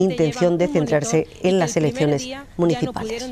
intención de centrarse en las elecciones municipales.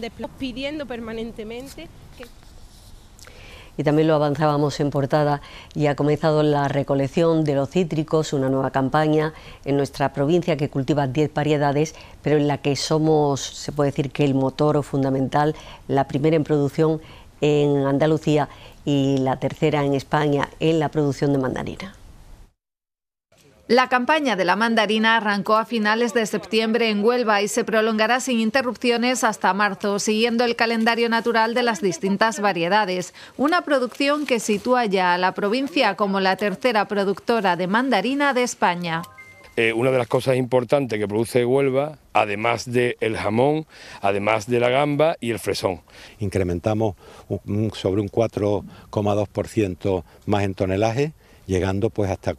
Y también lo avanzábamos en portada y ha comenzado la recolección de los cítricos, una nueva campaña en nuestra provincia que cultiva 10 variedades, pero en la que somos, se puede decir que el motor o fundamental, la primera en producción en Andalucía y la tercera en España en la producción de mandarina. La campaña de la mandarina arrancó a finales de septiembre en Huelva y se prolongará sin interrupciones hasta marzo, siguiendo el calendario natural de las distintas variedades. Una producción que sitúa ya a la provincia como la tercera productora de mandarina de España. Una de las cosas importantes que produce Huelva, además del jamón, además de la gamba y el fresón. Incrementamos sobre un 4,2% más en tonelaje, llegando pues hasta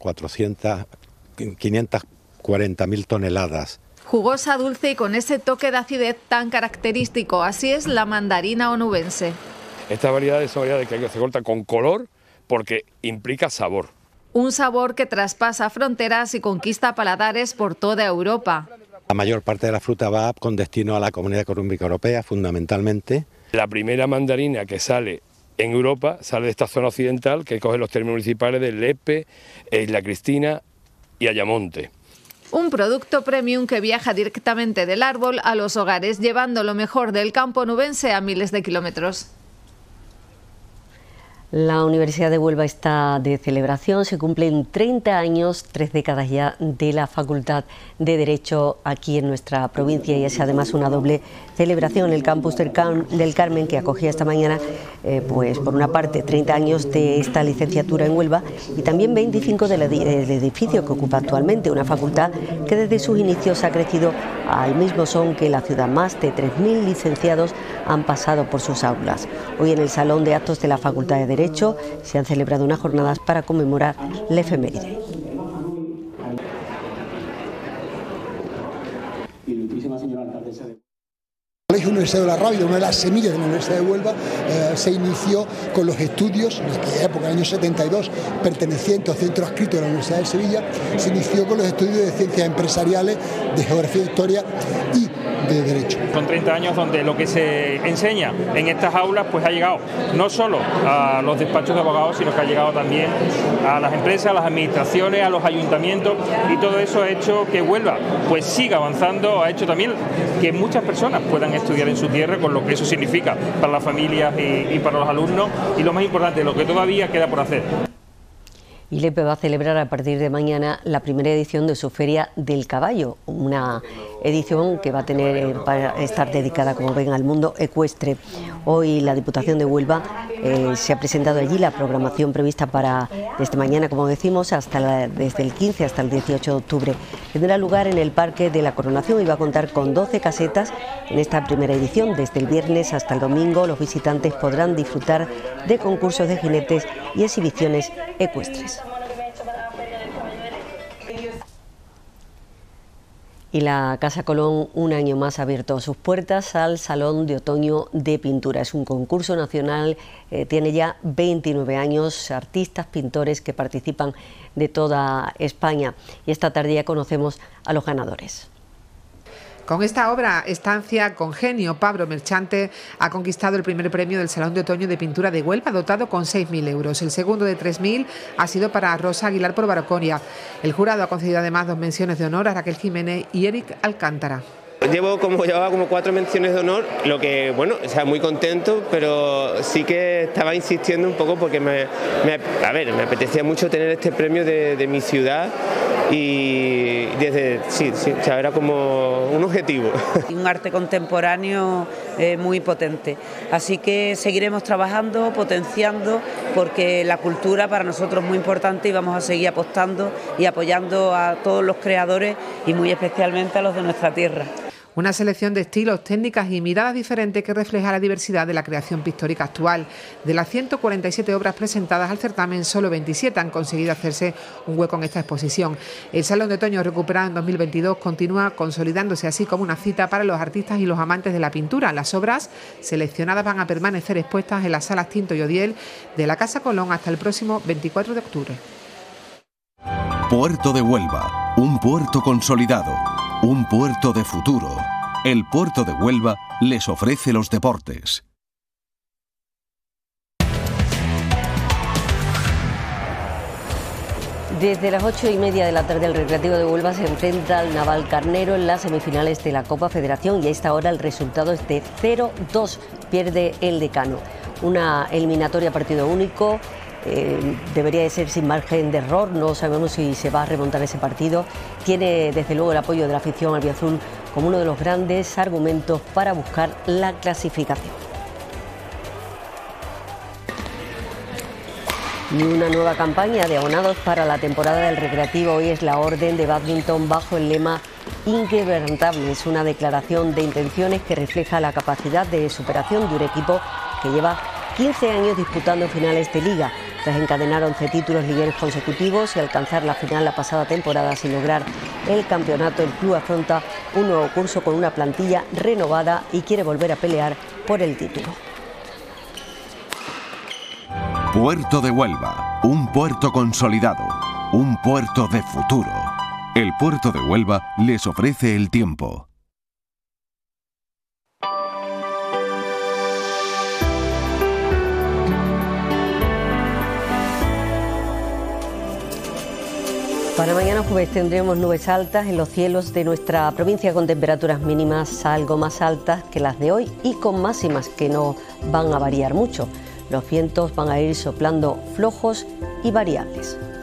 540.000 toneladas. Jugosa, dulce y con ese toque de acidez tan característico. Así es la mandarina onubense. Estas variedades son variedades que se cortan con color porque implica sabor. Un sabor que traspasa fronteras y conquista paladares por toda Europa. La mayor parte de la fruta va con destino a la Comunidad Económica Europea, fundamentalmente. La primera mandarina que sale en Europa sale de esta zona occidental, que coge los términos municipales de Lepe, Isla Cristina y Ayamonte. Un producto premium que viaja directamente del árbol a los hogares, llevando lo mejor del campo onubense a miles de kilómetros. La Universidad de Huelva está de celebración, se cumplen 30 años, 3 décadas ya, de la Facultad de Derecho aquí en nuestra provincia y es además una doble celebración en el campus del Carmen que acogía esta mañana, pues por una parte 30 años de esta licenciatura en Huelva y también 25 del edificio que ocupa actualmente, una facultad que desde sus inicios ha crecido al mismo son que la ciudad. Más de 3.000 licenciados han pasado por sus aulas. Hoy en el Salón de Actos de la Facultad de Derecho se han celebrado unas jornadas para conmemorar la efeméride. El Colegio Universitario de la Radio, una de las semillas de la Universidad de Huelva, se inició con los estudios, en aquella época, en el año 72, perteneciente al centro adscrito de la Universidad de Sevilla, se inició con los estudios de ciencias empresariales, de geografía e historia y de derecho. Son 30 años donde lo que se enseña en estas aulas pues ha llegado no solo a los despachos de abogados, sino que ha llegado también a las empresas, a las administraciones, a los ayuntamientos, y todo eso ha hecho que Huelva pues siga avanzando, ha hecho también que muchas personas puedan estudiar en su tierra, con lo que eso significa para las familias y para los alumnos, y lo más importante, lo que todavía queda por hacer. ILEPE va a celebrar a partir de mañana la primera edición de su Feria del Caballo, una edición que va a estar dedicada, como ven, al mundo ecuestre. Hoy la Diputación de Huelva se ha presentado allí la programación prevista para desde mañana, como decimos, desde el 15 hasta el 18 de octubre. Tendrá lugar en el Parque de la Coronación y va a contar con 12 casetas en esta primera edición. Desde el viernes hasta el domingo los visitantes podrán disfrutar de concursos de jinetes y exhibiciones ecuestres. Y la Casa Colón un año más ha abierto sus puertas al Salón de Otoño de Pintura. Es un concurso nacional, tiene ya 29 años, artistas, pintores que participan de toda España. Y esta tarde ya conocemos a los ganadores. Con esta obra, Estancia con Genio, Pablo Merchante ha conquistado el primer premio del Salón de Otoño de Pintura de Huelva, dotado con 6.000 euros. El segundo, de 3.000, ha sido para Rosa Aguilar por Baroconia. El jurado ha concedido además 2 menciones de honor a Raquel Jiménez y Eric Alcántara. Llevaba como 4 menciones de honor, lo que, bueno, o sea, muy contento, pero sí que estaba insistiendo un poco porque me apetecía mucho tener este premio de mi ciudad y o sea, era como un objetivo. Un arte contemporáneo muy potente, así que seguiremos trabajando, potenciando, porque la cultura para nosotros es muy importante y vamos a seguir apostando y apoyando a todos los creadores y muy especialmente a los de nuestra tierra. Una selección de estilos, técnicas y miradas diferentes que refleja la diversidad de la creación pictórica actual. De las 147 obras presentadas al certamen, solo 27 han conseguido hacerse un hueco en esta exposición. El Salón de Otoño, recuperado en 2022, continúa consolidándose así como una cita para los artistas y los amantes de la pintura. Las obras seleccionadas van a permanecer expuestas en las salas Tinto y Odiel de la Casa Colón hasta el próximo 24 de octubre. Puerto de Huelva, un puerto consolidado. Un puerto de futuro. El puerto de Huelva les ofrece los deportes. Desde las 8:30 de la tarde el Recreativo de Huelva se enfrenta al Navalcarnero en las semifinales de la Copa Federación y a esta hora el resultado es de 0-2, pierde el Decano. Una eliminatoria partido único, debería de ser sin margen de error, no sabemos si se va a remontar ese partido. Tiene desde luego el apoyo de la afición albiazul como uno de los grandes argumentos para buscar la clasificación. Y una nueva campaña de abonados para la temporada del Recreativo. Hoy es la orden de bádminton bajo el lema Inquebrantable. Es una declaración de intenciones que refleja la capacidad de superación de un equipo que lleva 15 años disputando finales de liga. Tras encadenar 11 títulos ligueros consecutivos y alcanzar la final la pasada temporada sin lograr el campeonato, el club afronta un nuevo curso con una plantilla renovada y quiere volver a pelear por el título. Puerto de Huelva, un puerto consolidado, un puerto de futuro. El puerto de Huelva les ofrece el tiempo. Para mañana jueves tendremos nubes altas en los cielos de nuestra provincia con temperaturas mínimas algo más altas que las de hoy y con máximas que no van a variar mucho. Los vientos van a ir soplando flojos y variables.